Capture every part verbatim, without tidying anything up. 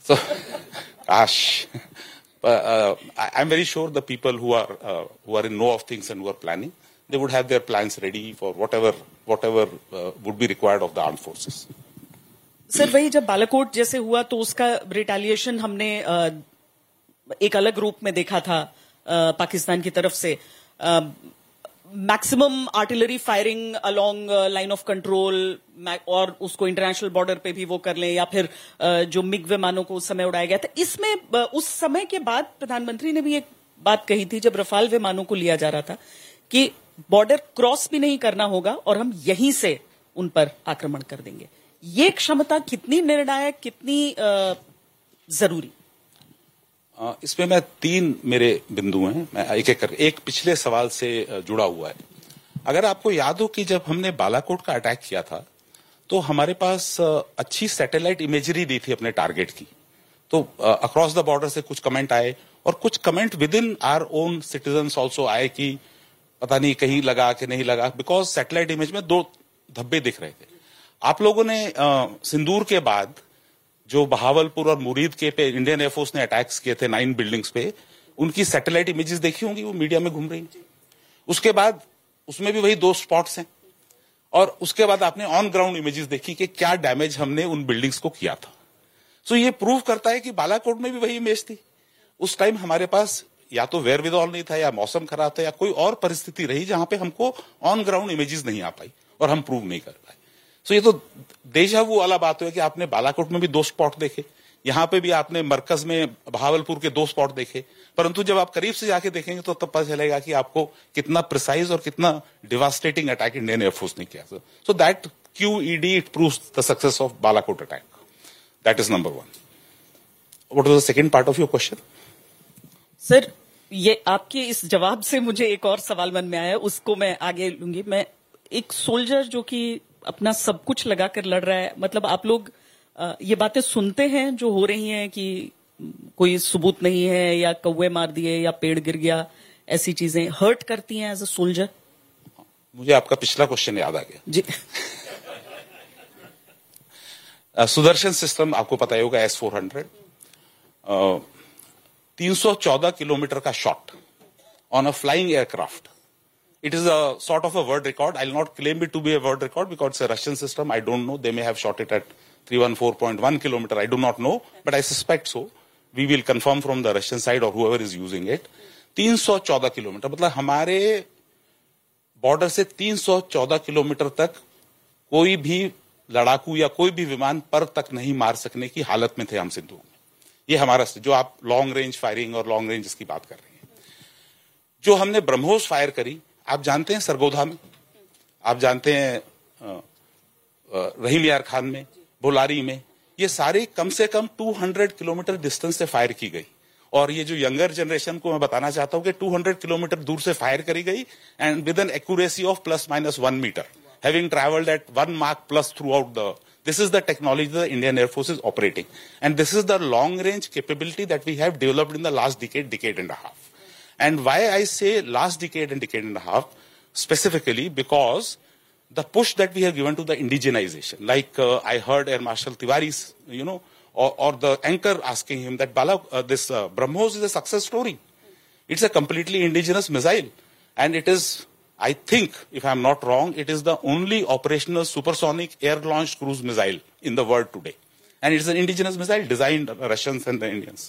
So, gosh, uh, uh, I, I'm very sure the people who are uh, who are in know of things and who are planning, they would have their plans ready for whatever whatever uh, would be required of the armed forces. Sir वही जब बालाकोट जैसे हुआ तो उसका retaliation हमने एक अलग रूप में देखा था पाकिस्तान की तरफ से. Maximum artillery firing along line of control और उसको इंटरनेशनल बॉर्डर पे भी वो कर लें या फिर जो मिग विमानों को उस समय उड़ाया गया था. इसमें उस समय के बाद प्रधानमंत्री ने भी एक बात कही थी जब रफाल विमानों को लिया जा रहा था कि बॉर्डर क्रॉस भी नहीं करना होगा और हम यहीं से उन पर आक्रमण कर देंगे. ये क्षमता कितनी निर्णायक, कितनी जरूरी? इसमें मैं तीन मेरे बिंदु हैं, मैं एक एक कर एक पिछले सवाल से जुड़ा हुआ है. अगर आपको याद हो कि जब हमने बालाकोट का अटैक किया था तो हमारे पास अच्छी सैटेलाइट इमेजरी दी थी अपने टारगेट की. तो अक्रॉस द बॉर्डर से कुछ कमेंट आए और कुछ comment with in our own citizens also आए कि पता नहीं कहीं लगा कि नहीं लगा, बिकॉज सैटेलाइट इमेज में दो धब्बे दिख रहे थे. आप लोगों ने सिंदूर के बाद जो बहावलपुर और मुरीद के पे इंडियन एयरफोर्स ने अटैक्स किए थे नाइन बिल्डिंग्स पे, उनकी सैटेलाइट इमेजेस देखी होंगी, वो मीडिया में घूम रही. उसके बाद उसमें भी वही दो स्पॉट्स हैं और उसके बाद आपने ऑन ग्राउंड इमेजेस देखी कि क्या डैमेज हमने उन बिल्डिंग्स को किया था. सो so ये प्रूव करता है कि बालाकोट में भी वही इमेज थी. उस टाइम हमारे पास या तो वेयरविदॉल नहीं था या मौसम खराब था या कोई और परिस्थिति रही जहां पे हमको ऑन ग्राउंड इमेजेस नहीं आ पाई और हम प्रूव नहीं कर पाए. सो so ये तो देजा वो वाला बात है कि आपने बालाकोट में भी दो स्पॉट देखे, यहां पे भी आपने मरकज में बहावलपुर के दो स्पॉट देखे, परंतु जब आप करीब से जाके देखेंगे तो तब पता चलेगा कि आपको कितना प्रिसाइज और कितना डिवास्टेटिंग अटैक इंडियन एयरफोर्स ने किया. So that क्यूईडी it proves the success of Balakot attack. That is number one. What was the second part of your question? Sir ये आपके इस जवाब से मुझे एक और सवाल मन में आया, उसको मैं आगे लूंगी. मैं एक सोल्जर जो कि अपना सब कुछ लगाकर लड़ रहा है, मतलब आप लोग ये बातें सुनते हैं जो हो रही हैं कि कोई सबूत नहीं है या कौवे मार दिए या पेड़ गिर गया, ऐसी चीजें हर्ट करती हैं एज अ सोल्जर? मुझे आपका पिछला क्वेश्चन याद आ गया जी. सुदर्शन सिस्टम आपको पता ही होगा, एस फोर हंड्रेड, तीन सौ चौदह किलोमीटर का shot on a flying aircraft. It is a sort of a world record. I'll not claim it to be a world record because it's a Russian system. I don't know. They may have shot it at three hundred fourteen point one kilometer. I do not know, but I suspect so. We will confirm from the Russian side or whoever is using it. तीन सौ चौदह kilometre, मतलब हमारे border से तीन सौ चौदह kilometre तक कोई भी लड़ाकू या कोई भी विमान पर तक नहीं मार सकने की हालत में थे हम सिंधु में. ये हमारा जो आप लॉन्ग रेंज फायरिंग और लॉन्ग रेंज की बात कर रहे हैं, जो हमने ब्रह्मोस फायर करी, आप जानते हैं सरगोधा में, आप जानते हैं रहीम यार खान में, बोलारी में, ये सारी कम से कम दो सौ किलोमीटर डिस्टेंस से फायर की गई. और ये जो यंगर जनरेशन को मैं बताना चाहता हूं कि दो सौ किलोमीटर दूर से फायर करी गई and with N accuracy of plus minus one metre, having travelled eight one mark plus through out the. This is the technology the Indian Air Force is operating, and this is the long range capability that we have developed in the last decade, decade and a half. And why I say last decade and decade and a half specifically, because the push that we have given to the indigenization, like uh, I heard Air Marshal Tiwari's, you know, or, or the anchor asking him that Bala, uh, this uh, BrahMos is a success story. It's a completely indigenous missile, and it is, I think, if I'm not wrong, it is the only operational supersonic air-launched cruise missile in the world today. And it's an indigenous missile designed by Russians and the Indians.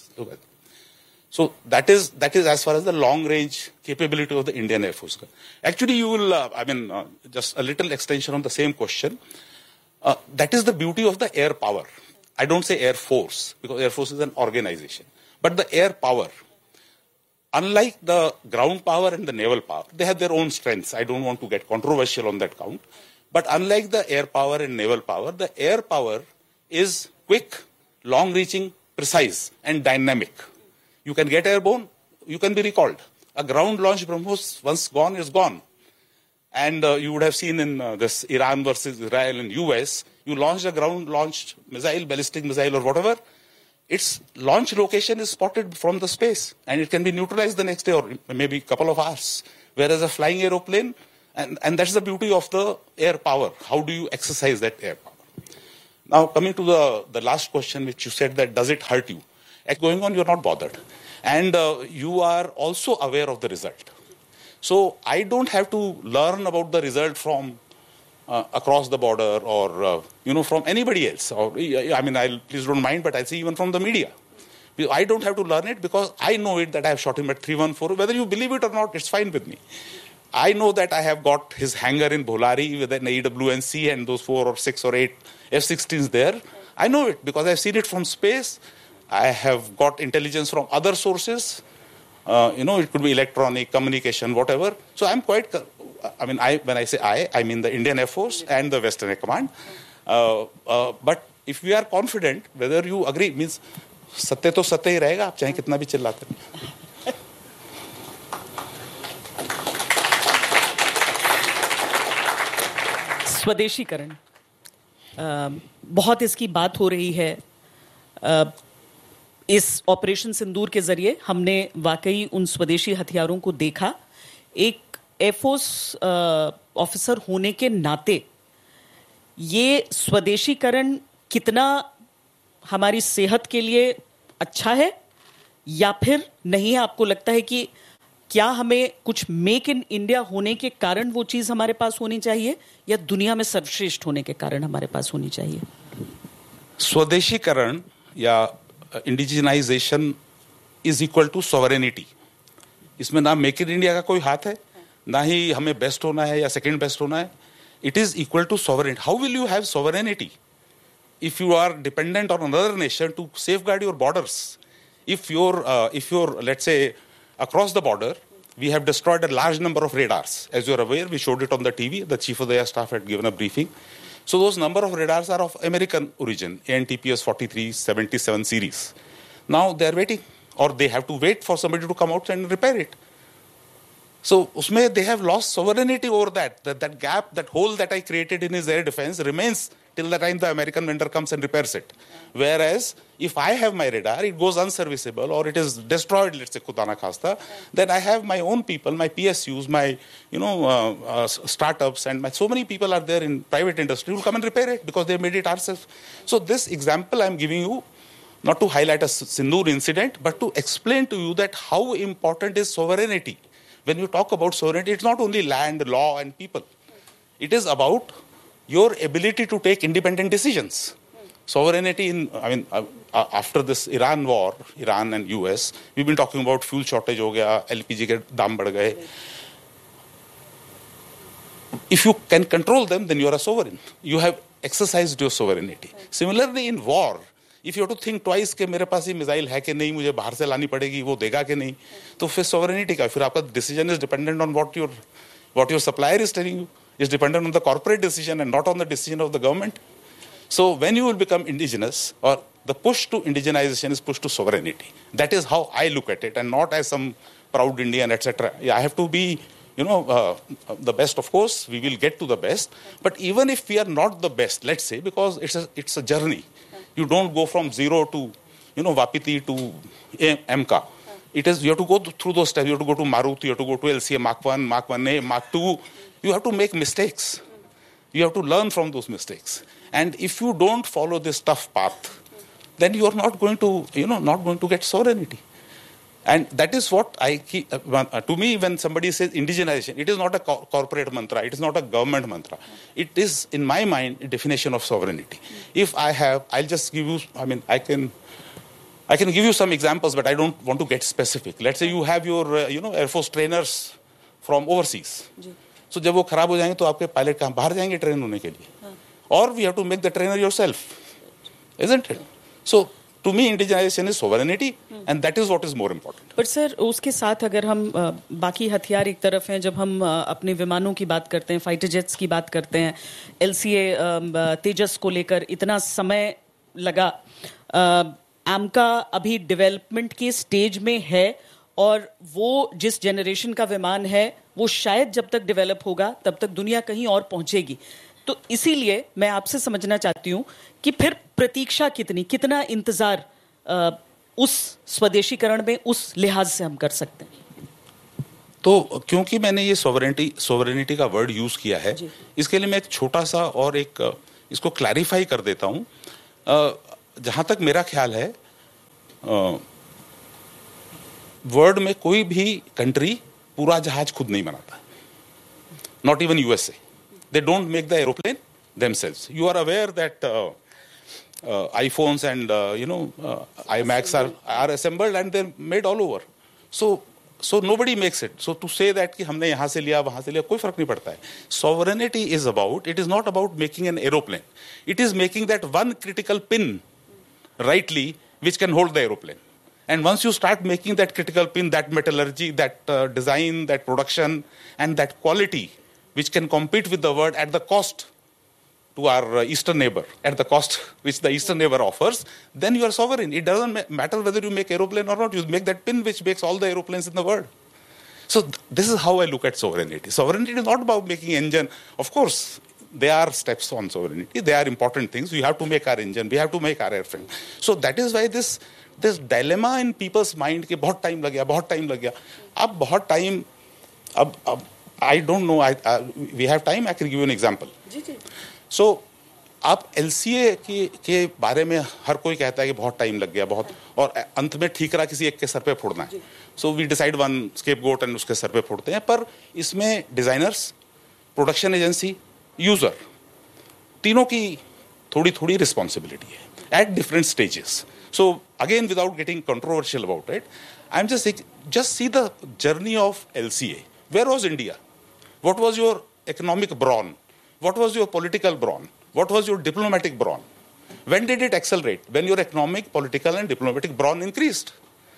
So that is that is as far as the long-range capability of the Indian Air Force. Actually, you will, uh, I mean, uh, just a little extension on the same question. Uh, that is the beauty of the air power. I don't say Air Force, because Air Force is an organization. But the air power, unlike the ground power and the naval power, they have their own strengths. I don't want to get controversial on that count. But unlike the air power and naval power, the air power is quick, long-reaching, precise, and dynamic. You can get airborne, you can be recalled. A ground-launched BrahMos, once gone, is gone. And uh, you would have seen in uh, this Iran versus Israel and U S, you launch a ground-launched missile, ballistic missile or whatever, its launch location is spotted from the space, and it can be neutralized the next day or maybe a couple of hours. Whereas a flying aeroplane, and, and that's the beauty of the air power. How do you exercise that air power? Now, coming to the, the last question, which you said that does it hurt you? At going on, you're not bothered. And uh, you are also aware of the result. So I don't have to learn about the result from uh, across the border or, uh, you know, from anybody else. Or, I mean, I'll, please don't mind, but I say even from the media. I don't have to learn it because I know it that I have shot him at three one four. Whether you believe it or not, it's fine with me. I know that I have got his hangar in Bholari with an A W N C and those four or six or eight F sixteens there. I know it because I've seen it from space. I have got intelligence from other sources. Uh, you know, it could be electronic, communication, whatever. So I'm quite, I mean, I when I say I, I mean the Indian Air Force and the Western Air Command. Uh, uh, but if we are confident, whether you agree, means सत्य तो सत्य ही रहेगा, आप चाहे कितना भी चिल्लाते हैं. स्वदेशीकरण, बहुत इसकी बात हो रही है. इस ऑपरेशन सिंदूर के जरिए हमने वाकई उन स्वदेशी हथियारों को देखा. एक एयरफोर्स ऑफिसर होने के नाते ये स्वदेशीकरण कितना हमारी सेहत के लिए अच्छा है या फिर नहीं है? आपको लगता है कि क्या हमें कुछ मेक इन इंडिया होने के कारण वो चीज हमारे पास होनी चाहिए या दुनिया में सर्वश्रेष्ठ होने के कारण हमारे पास होनी चाहिए? स्वदेशीकरण या indigenisation is equal to sovereignty. इसमें ना मेक इन इंडिया का कोई हाथ है, ना ही हमें बेस्ट होना है या सेकंड बेस्ट होना है. It is equal to sovereignty. How will you have sovereignty if you are dependent on another nation to safeguard your borders? If you're, uh, if you're, let's say, across the border, we have destroyed a large number of radars. As you're aware, we showed it on the T V. The Chief of the Air Staff had given a briefing. So those number of radars are of American origin, A N T P S forty-three seventy-seven series. Now they're waiting, or they have to wait for somebody to come out and repair it. So usme they have lost sovereignty over that. That, that gap, that hole that I created in his air defense remains till the time the American vendor comes and repairs it. Whereas, if I have my radar, it goes unserviceable or it is destroyed, let's say, Khuda na khasta, then I have my own people, my P S Us, my, you know, uh, uh, startups, and my, so many people are there in private industry who will come and repair it because they made it ourselves. So this example I'm giving you, not to highlight a Sindoor incident, but to explain to you that how important is sovereignty. When you talk about sovereignty, it's not only land, law, and people. It is about your ability to take independent decisions. Sovereignty in, I mean, uh, uh, after this Iran war, Iran and U S, we've been talking about fuel shortage ho gaya, L P G ke daam badh gaye. If you can control them, then you are a sovereign. You have exercised your sovereignty. Similarly, in war, if you have to think twice कि मेरे पास ये missile है कि नहीं, मुझे बाहर से लानी पड़ेगी, वो देगा कि नहीं, तो फिर sovereignty का, फिर आपका decision is dependent on what your what your supplier is telling you. It's dependent on the corporate decision and not on the decision of the government. So when you will become indigenous, or the push to indigenization is push to sovereignty. That is how I look at it, and not as some proud Indian, et cetera. Yeah, I have to be, you know, uh, the best. Of course, we will get to the best. But even if we are not the best, let's say, because it's a it's a journey. You don't go from zero to, you know, Wapiti to M C A. It is, you have to go through those steps. You have to go to Maruti, you have to go to L C A Mark one, Mark one A, Mark two. You have to make mistakes. You have to learn from those mistakes. And if you don't follow this tough path, then you are not going to, you know, not going to get sovereignty. And that is what I keep, uh, to me, when somebody says indigenization, it is not a co- corporate mantra, it is not a government mantra. It is, in my mind, a definition of sovereignty. If I have, I'll just give you, I mean, I can, I can give you some examples, but I don't want to get specific. Let's say you have your, uh, you know, Air Force trainers from overseas. So जब वो खराब हो जाएंगे तो आपके pilot कहाँ बाहर जाएंगे ट्रेन होने के लिए? Or we have to make the trainer yourself, isn't it? So to me, indigenization is sovereignty, and that is what is more important. But sir, उसके साथ अगर हम बाकी हथियार एक तरफ हैं, जब हम अपने विमानों की बात करते हैं, फाइटर जेट्स की बात करते हैं, L C A तेजस को लेकर इतना समय लगा, एमका अभी डेवलपमेंट के स्टेज में है, और वो जिस जनरेशन का विमान है वो शायद जब तक डेवलप होगा तब तक दुनिया कहीं और पहुंचेगी. तो इसीलिए मैं आपसे समझना चाहती हूं कि फिर प्रतीक्षा कितनी, कितना इंतजार आ, उस स्वदेशीकरण में उस लिहाज से हम कर सकते हैं? तो क्योंकि मैंने ये सोवरेनिटी सोवरेनिटी का वर्ड यूज किया है, इसके लिए मैं एक छोटा सा और एक इसको क्लैरिफाई कर देता हूं. जहां तक मेरा ख्याल है, वर्ल्ड में कोई भी कंट्री पूरा जहाज खुद नहीं बनाता, not even USA. They don't make the aeroplane themselves. You are aware that uh, uh, iPhones and uh, you know uh, iMacs are are assembled and they're made all over. So so nobody makes it. So to say that कि हमने यहाँ से लिया वहाँ से लिया, कोई फर्क नहीं पड़ता है. Sovereignty is about, it is not about making an aeroplane. It is making that one critical pin rightly which can hold the aeroplane. And once you start making that critical pin, that metallurgy, that uh, design, that production, and that quality which can compete with the world at the cost to our eastern neighbor, at the cost which the eastern neighbor offers, then you are sovereign. It doesn't ma- matter whether you make aeroplane or not. You make that pin which makes all the aeroplanes in the world. So th- this is how I look at sovereignty. Sovereignty is not about making engine. Of course, there are steps on sovereignty. They are important things. We have to make our engine. We have to make our airframe. So that is why this this dilemma in people's mind कि बहुत time लग गया, बहुत time लग गया. अब बहुत time, अब अब I don't know. I, I we have time. I can give you an example. Ji ji. So so, आप एलसीए के के बारे में हर कोई कहता है कि बहुत टाइम लग गया, बहुत, और अंत में ठीकरा किसी एक के सर पे फोड़ना है. So we decide one scapegoat and उसके सर पे फोड़ते हैं. पर इसमें डिजाइनर्स, प्रोडक्शन एजेंसी, यूजर, तीनों की थोड़ी थोड़ी रिस्पॉन्सिबिलिटी है at different stages. So again, without getting controversial about it, I am just just see the journey of LCA. Where was India? What was your economic bronze? What was your political brawn? What was your diplomatic brawn? When did it accelerate? When your economic, political and diplomatic brawn increased.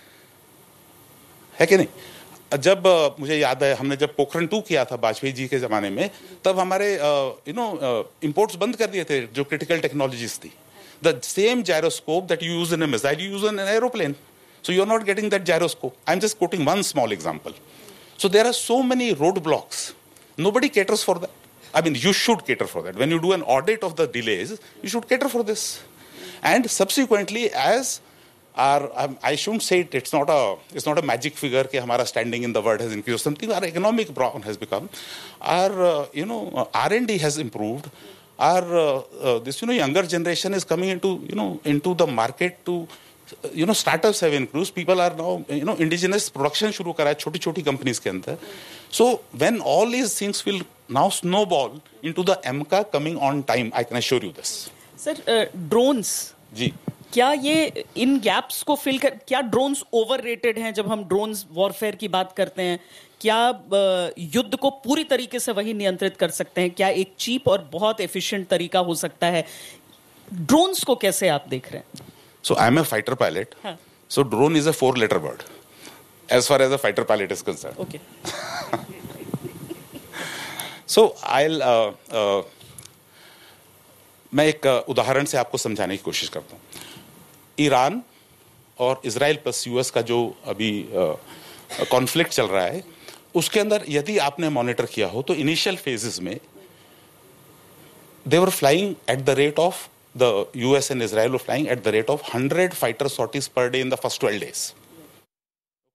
है कि नहीं? जब uh, मुझे याद है, हमने जब Pokhran to किया था वाजपेयी जी के जमाने में, तब हमारे यू नो इंपोर्ट्स बंद कर दिए थे जो क्रिटिकल टेक्नोलॉजीज थी. The same gyroscope that you use in a missile, you use in an aeroplane. So you are not getting that gyroscope. I am just coating one small example. So there are so many road blocks. Nobody caters for that. I mean, you should cater for that. When you do an audit of the delays, you should cater for this. And subsequently, as our, um, I shouldn't say it, it's not a, it's not a magic figure कि हमारा standing in the world has increased. Something, our economic brawn has become, our, uh, you know, uh, R and D has improved. Our, uh, uh, this, you know, younger generation is coming into, you know, into the market to, you know, startups have increased. People are now, you know, indigenous production शुरू करा है छोटी छोटी companies के अंदर. So when all these things will now snowball into the M C A coming on time, I can assure you this. Sir, uh, drones. जी. क्या ये इन gaps को फिल कर, क्या ड्रोन्स ओवररेटेड हैं जब हम ड्रोन्स वॉरफेयर की बात करते हैं? क्या युद्ध को पूरी तरीके से वही नियंत्रित कर सकते हैं? क्या एक चीप और बहुत एफिशिएंट तरीका हो सकता है? ड्रोन्स को कैसे आप देख रहे हैं? So I am a fighter pilot. Huh. So drone is a four-letter word, as far as a fighter pilot is concerned. Okay. So I'll uh, uh, मैं एक uh, उदाहरण से आपको समझाने की कोशिश करता हूँ. ईरान और इजराइल प्लस यूएस का जो अभी कॉन्फ्लिक्ट uh, चल रहा है, उसके अंदर यदि आपने मॉनिटर किया हो तो इनिशियल फेजेस में दे वर flying at the rate of the U S and Israel were flying at the rate of one hundred fighter sorties per day in the first twelve days.